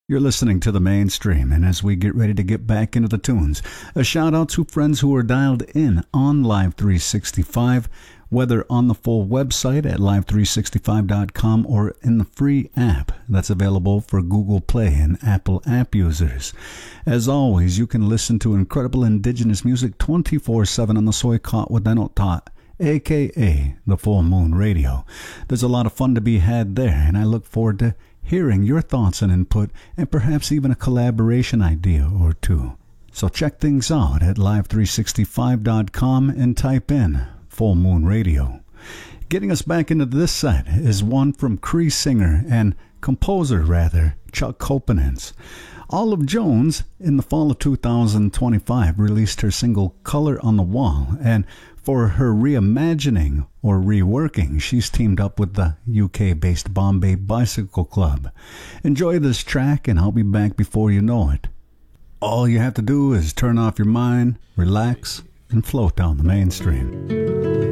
You're listening to the Mainstream, and as we get ready to get back into the tunes, a shout out to friends who are dialed in on Live 365, whether on the full website at live365.com or in the free app that's available for Google Play and Apple app users. As always, you can listen to incredible indigenous music 24/7 on the Soykotwadenot'at, aka the Full Moon Radio. There's a lot of fun to be had there, and I look forward to hearing your thoughts and input, and perhaps even a collaboration idea or two. So check things out at live365.com and type in Full Moon Radio. Getting us back into this set is one from Cree singer and composer, Chuck Kopanens. Olive Jones, in the fall of 2025, released her single Color on the Wall, and for her reimagining or reworking, she's teamed up with the UK-based Bombay Bicycle Club. Enjoy this track, and I'll be back before you know it. All you have to do is turn off your mind, relax, and float down the Mainstream.